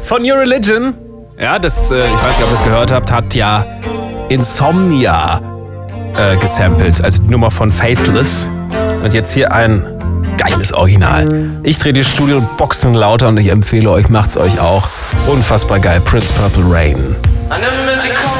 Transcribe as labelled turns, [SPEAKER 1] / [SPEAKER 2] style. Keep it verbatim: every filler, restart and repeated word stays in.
[SPEAKER 1] von New Religion. Ja, das, äh, ich weiß nicht, ob ihr es gehört habt, hat ja Insomnia äh, gesampelt. Also die Nummer von Faithless. Und jetzt hier ein geiles Original. Ich drehe die Studio und Boxen lauter und ich empfehle euch, macht's euch auch. Unfassbar geil. Prince Purple Rain.